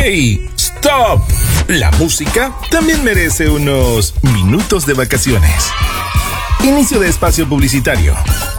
¡Hey! ¡Stop! La música también merece unos minutos de vacaciones. Inicio de espacio publicitario.